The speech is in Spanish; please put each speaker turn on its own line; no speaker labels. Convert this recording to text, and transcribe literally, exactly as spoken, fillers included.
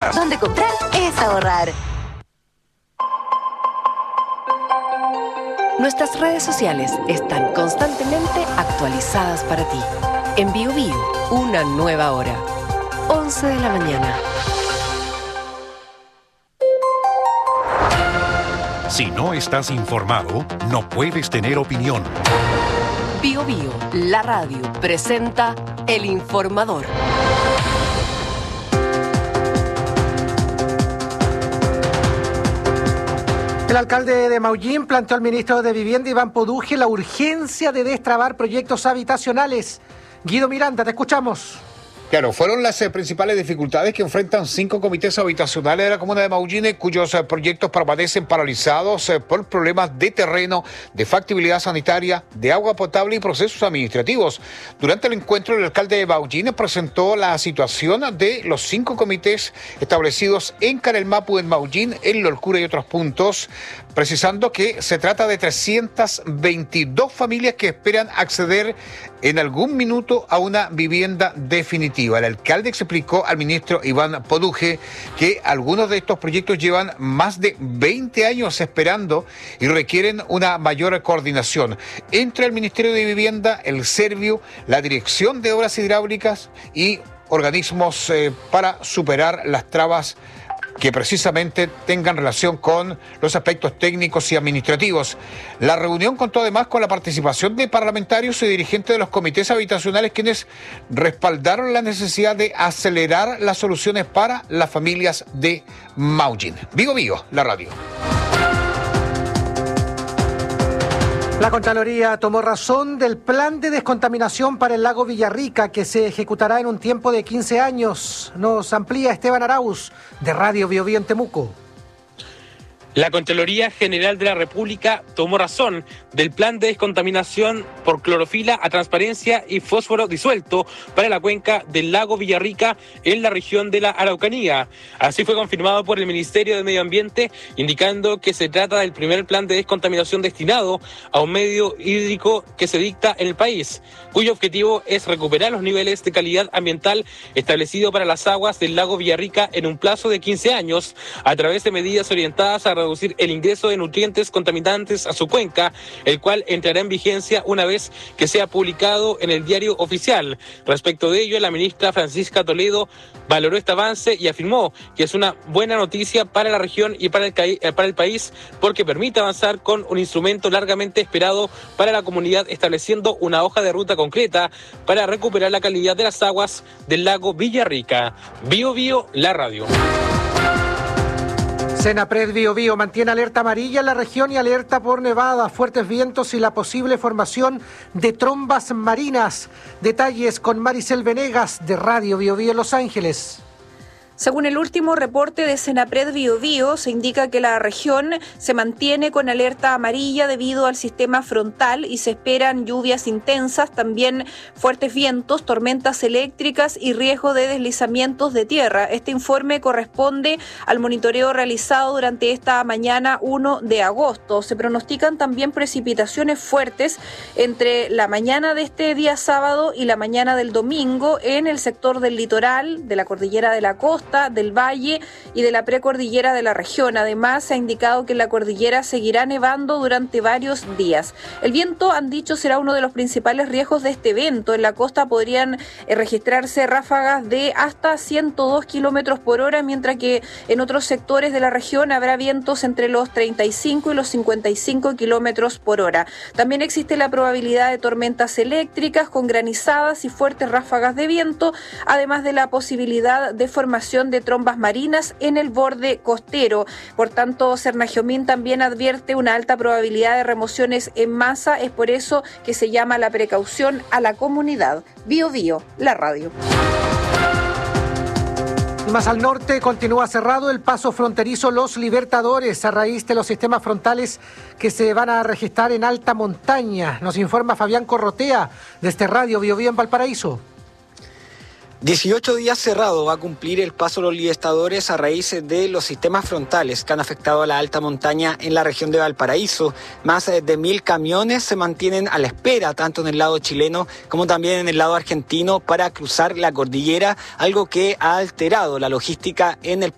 ofertas.
Donde comprar es ahorrar.
Nuestras redes sociales están constantemente actualizadas para ti. En Bio Bio, una nueva hora. once de la mañana.
Si no estás informado, no puedes tener opinión.
Bio Bio, la radio, presenta El Informador.
El alcalde de Maullín planteó al ministro de Vivienda, Iván Poduje, la urgencia de destrabar proyectos habitacionales. Guido Miranda, te escuchamos.
Claro, fueron las eh, principales dificultades que enfrentan cinco comités habitacionales de la comuna de Maullín, cuyos eh, proyectos permanecen paralizados eh, por problemas de terreno, de factibilidad sanitaria, de agua potable y procesos administrativos. Durante el encuentro, el alcalde de Maullín presentó la situación de los cinco comités establecidos en Carelmapu, en Maullín, en Lolcura y otros puntos, precisando que se trata de trescientas veintidós familias que esperan acceder en algún minuto a una vivienda definitiva. El alcalde explicó al ministro Iván Poduje que algunos de estos proyectos llevan más de veinte años esperando y requieren una mayor coordinación entre el Ministerio de Vivienda, el Servio, la Dirección de Obras Hidráulicas y organismos eh, para superar las trabas que precisamente tengan relación con los aspectos técnicos y administrativos. La reunión contó además con la participación de parlamentarios y dirigentes de los comités habitacionales, quienes respaldaron la necesidad de acelerar las soluciones para las familias de Maullín. Vigo Vigo, la radio.
La Contraloría tomó razón del plan de descontaminación para el lago Villarrica, que se ejecutará en un tiempo de quince años. Nos amplía Esteban Arauz, de Radio Bio Bio en Temuco.
La Contraloría General de la República tomó razón del plan de descontaminación por clorofila a transparencia y fósforo disuelto para la cuenca del lago Villarrica en la región de la Araucanía. Así fue confirmado por el Ministerio de Medio Ambiente, indicando que se trata del primer plan de descontaminación destinado a un medio hídrico que se dicta en el país, cuyo objetivo es recuperar los niveles de calidad ambiental establecidos para las aguas del lago Villarrica en un plazo de quince años, a través de medidas orientadas a reducir el ingreso de nutrientes contaminantes a su cuenca, el cual entrará en vigencia una vez que sea publicado en el Diario Oficial. Respecto de ello, la ministra Francisca Toledo valoró este avance y afirmó que es una buena noticia para la región y para el, para el país, porque permite avanzar con un instrumento largamente esperado para la comunidad, estableciendo una hoja de ruta concreta para recuperar la calidad de las aguas del lago Villarrica. Bio Bio, la radio.
Senapred Bio Bio mantiene alerta amarilla en la región y alerta por nevadas, fuertes vientos y la posible formación de trombas marinas. Detalles con Maricel Venegas, de Radio Bio Bio en Los Ángeles.
Según el último reporte de Senapred Bio Bio, se indica que la región se mantiene con alerta amarilla debido al sistema frontal y se esperan lluvias intensas, también fuertes vientos, tormentas eléctricas y riesgo de deslizamientos de tierra. Este informe corresponde al monitoreo realizado durante esta mañana uno de agosto. Se pronostican también precipitaciones fuertes entre la mañana de este día sábado y la mañana del domingo en el sector del litoral, de la cordillera de la costa, del valle y de la precordillera de la región. Además, se ha indicado que en la cordillera seguirá nevando durante varios días. El viento, han dicho, será uno de los principales riesgos de este evento. En la costa podrían eh, registrarse ráfagas de hasta ciento dos kilómetros por hora, mientras que en otros sectores de la región habrá vientos entre los treinta y cinco y los cincuenta y cinco kilómetros por hora. También existe la probabilidad de tormentas eléctricas con granizadas y fuertes ráfagas de viento, además de la posibilidad de formación de trombas marinas en el borde costero. Por tanto, Cernagiomín también advierte una alta probabilidad de remociones en masa. Es por eso que se llama la precaución a la comunidad. Bio Bio, la radio.
Más al norte continúa cerrado el paso fronterizo Los Libertadores a raíz de los sistemas frontales que se van a registrar en alta montaña. Nos informa Fabián Corrotea desde Radio Bio Bio en Valparaíso.
dieciocho días cerrado va a cumplir el paso Los Libertadores a raíz de los sistemas frontales que han afectado a la alta montaña en la región de Valparaíso. Más de mil camiones se mantienen a la espera, tanto en el lado chileno como también en el lado argentino, para cruzar la cordillera, algo que ha alterado la logística en el